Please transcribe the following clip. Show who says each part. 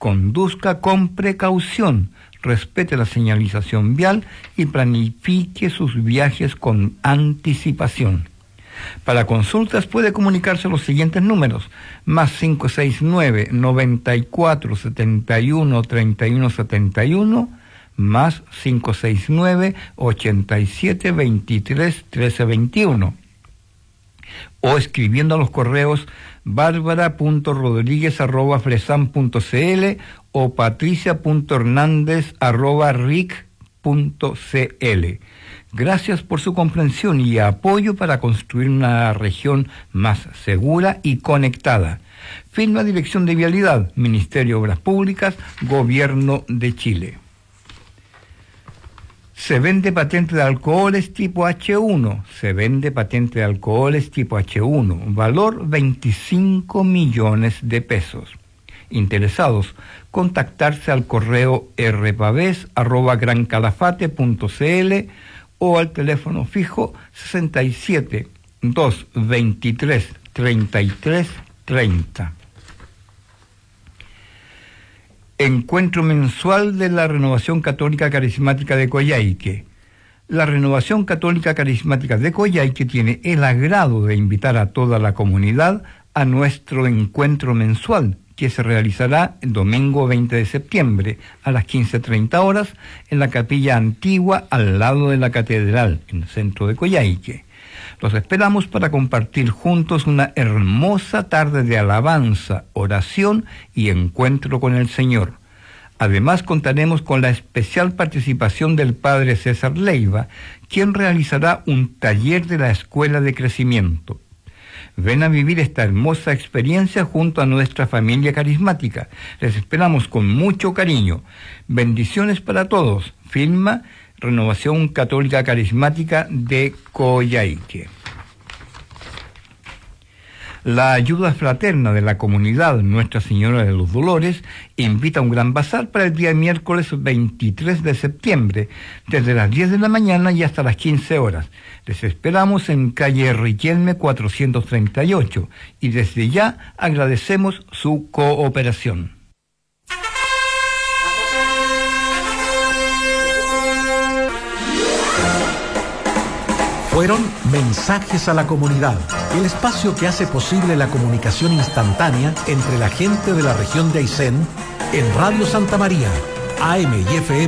Speaker 1: Conduzca con precaución, respete la señalización vial y planifique sus viajes con anticipación. Para consultas puede comunicarse a los siguientes números: más 569 94 71 31 71, más 569 87 23 13 21, o escribiendo a los correos barbara.rodriguez@fresan.cl o patricia.hernandez@ric.cl. Gracias por su comprensión y apoyo para construir una región más segura y conectada. Firma Dirección de Vialidad, Ministerio de Obras Públicas, Gobierno de Chile. Se vende patente de alcoholes tipo H1. Se vende patente de alcoholes tipo H1. Valor 25 millones de pesos. Interesados, contactarse al correo rpaves@grancalafate.cl o al teléfono fijo 67 223 33 30. Encuentro mensual de la Renovación Católica Carismática de Coyhaique. La Renovación Católica Carismática de Coyhaique tiene el agrado de invitar a toda la comunidad a nuestro encuentro mensual, que se realizará el domingo 20 de septiembre a las 15:30 horas en la capilla antigua al lado de la catedral, en el centro de Coyhaique. Los esperamos para compartir juntos una hermosa tarde de alabanza, oración y encuentro con el Señor. Además, contaremos con la especial participación del Padre César Leiva, quien realizará un taller de la Escuela de Crecimiento. Ven a vivir esta hermosa experiencia junto a nuestra familia carismática. Les esperamos con mucho cariño. Bendiciones para todos. Firma Renovación Católica Carismática de Coyhaique. La ayuda fraterna de la comunidad Nuestra Señora de los Dolores invita a un gran bazar para el día miércoles 23 de septiembre, desde las 10 de la mañana y hasta las 15 horas. Les esperamos en calle Riquelme 438 y desde ya agradecemos su cooperación.
Speaker 2: Fueron Mensajes a la Comunidad, el espacio que hace posible la comunicación instantánea entre la gente de la región de Aysén en Radio Santa María, AM y FM